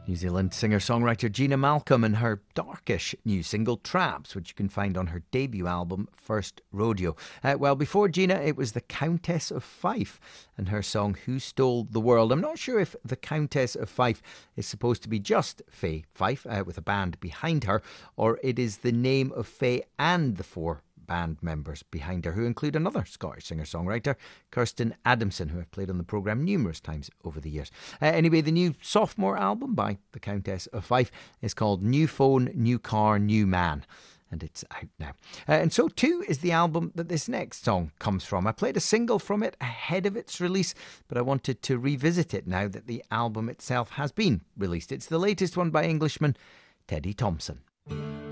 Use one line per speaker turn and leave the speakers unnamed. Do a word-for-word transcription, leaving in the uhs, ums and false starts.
New Zealand singer-songwriter Gina Malcolm and her darkish new single Traps, which you can find on her debut album First Rodeo. Uh, well, before Gina, it was the Countess of Fife and her song Who Stole the World. I'm not sure if the Countess of Fife is supposed to be just Faye Fife uh, with a band behind her, or it is the name of Faye and the four band members behind her, who include another Scottish singer-songwriter, Kirsten Adamson, who I've played on the programme numerous times over the years. Uh, anyway, the new sophomore album by the Countess of Fife is called New Phone, New Car, New Man, and it's out now. Uh, and so too is the album that this next song comes from. I played a single from it ahead of its release, but I wanted to revisit it now that the album itself has been released. It's the latest one by Englishman Teddy Thompson.